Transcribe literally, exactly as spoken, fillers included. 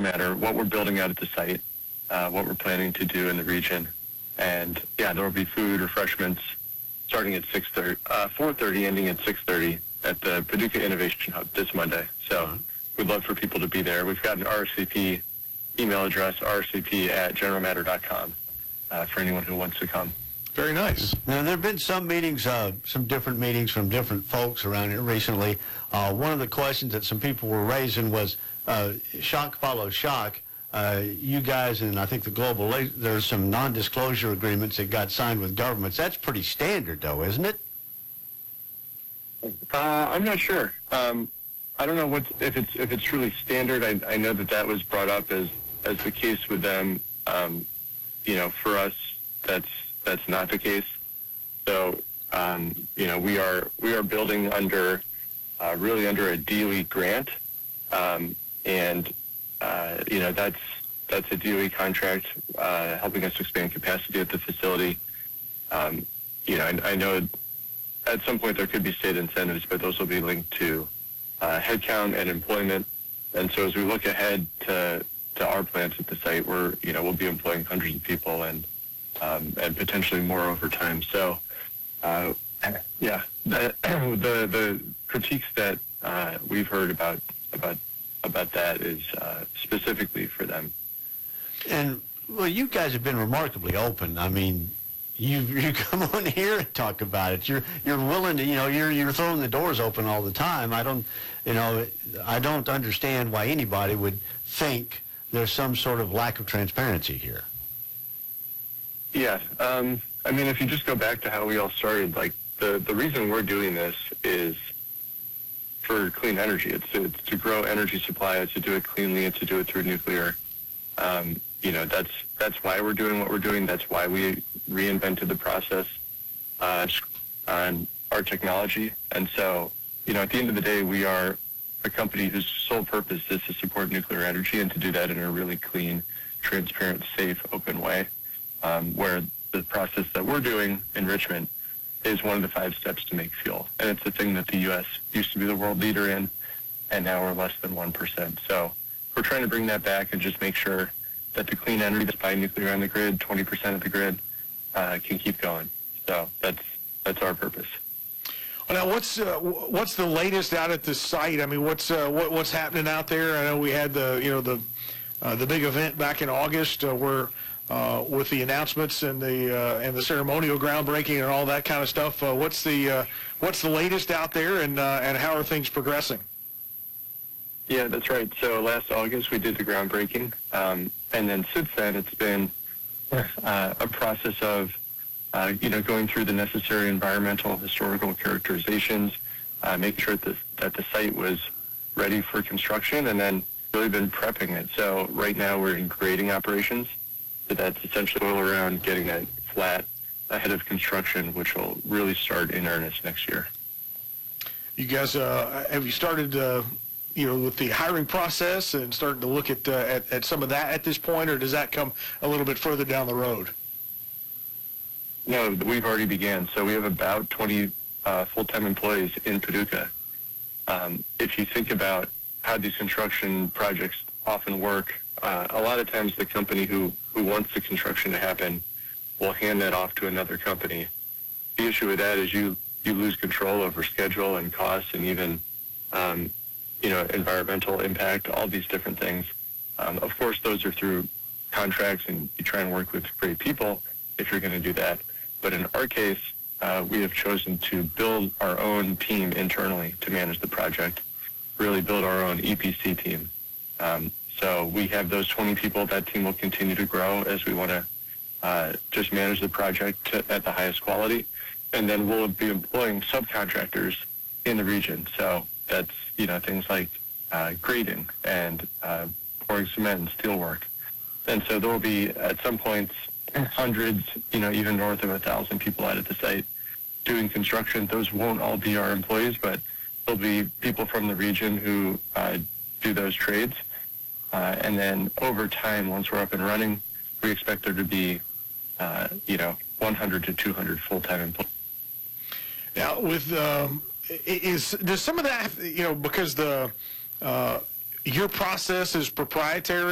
Matter, what we're building out at the site, uh, what we're planning to do in the region. And, yeah, there will be food, refreshments, starting at six thirty, uh, four thirty, ending at six thirty at the Paducah Innovation Hub this Monday. So uh-huh. we'd love for people to be there. We've got an R S V P email address, r s v p at general matter dot com, uh, for anyone who wants to come. Very nice. Now, there have been some meetings, uh, some different meetings from different folks around here recently. Uh, one of the questions that some people were raising was uh, shock follows shock. Uh, you guys and I think the global, there's some non-disclosure agreements that got signed with governments. That's pretty standard, though, isn't it? Uh, I'm not sure. Um, I don't know what if it's if it's truly standard. I, I know that that was brought up as as the case with them. Um, you know, for us, that's that's not the case. So, um, you know, we are we are building under uh, really under a D O E grant, um, and uh, you know that's that's a D O E contract uh, helping us expand capacity at the facility. Um, you know, I, I know at some point there could be state incentives, but those will be linked to uh, headcount and employment. And so as we look ahead to to our plants at the site, we're you know we'll be employing hundreds of people and um, and potentially more over time. So uh, yeah, the, the the critiques that uh, we've heard about about about that is uh, specifically for them. And well, you guys have been remarkably open. I mean, you you come on here and talk about it. You're you're willing to, you know, you're you're throwing the doors open all the time. I don't, you know, I don't understand why anybody would think there's some sort of lack of transparency here. Yeah, um, I mean, if you just go back to how we all started, like the the reason we're doing this is for clean energy. It's to, it's to grow energy supply. It's to do it cleanly. It's to do it through nuclear. Um, you know, that's that's why we're doing what we're doing. That's why we reinvented the process uh, on our technology. And so, you know, at the end of the day, we are a company whose sole purpose is to support nuclear energy and to do that in a really clean, transparent, safe, open way, um, where the process that we're doing, enrichment, is one of the five steps to make fuel. And it's the thing that the U S used to be the world leader in, and now we're less than one percent. So we're trying to bring that back and just make sure that the clean energy that's by nuclear on the grid, twenty percent of the grid, uh, can keep going. So that's that's our purpose. Well, now, what's uh, what's the latest out at this site? I mean, what's uh, what, what's happening out there? I know we had the you know the uh, the big event back in August uh, where uh, with the announcements and the uh, and the ceremonial groundbreaking and all that kind of stuff. Uh, what's the uh, what's the latest out there, and uh, and how are things progressing? Yeah, that's right. So last August we did the groundbreaking, um, and then since then it's been uh, a process of uh, you know going through the necessary environmental historical characterizations, uh, making sure that the, that the site was ready for construction, and then really been prepping it. So right now we're in grading operations. So that's essentially all around getting that flat ahead of construction, which will really start in earnest next year. You guys, uh, have you started? Uh you know, with the hiring process and starting to look at, uh, at at some of that at this point, or does that come a little bit further down the road? No, we've already began. So we have about twenty uh, full-time employees in Paducah. Um, if you think about how these construction projects often work, uh, a lot of times the company who, who wants the construction to happen will hand that off to another company. The issue with that is you, you lose control over schedule and costs and even um, you know, environmental impact, all these different things. Um, of course, those are through contracts, and you try and work with great people if you're going to do that. But in our case, uh, we have chosen to build our own team internally to manage the project, really build our own E P C team. Um, so we have those twenty people. That team will continue to grow as we want to uh, just manage the project to, at the highest quality. And then we'll be employing subcontractors in the region. So that's, you know, things like uh, grading and uh, pouring cement and steel work. And so there will be, at some points, hundreds, you know, even north of a thousand people out at the site doing construction. Those won't all be our employees, but there'll be people from the region who uh, do those trades. Uh, and then over time, once we're up and running, we expect there to be, uh, you know, one hundred to two hundred full-time employees. Now, with... Um Is does some of that, you know, because the uh, your process is proprietary?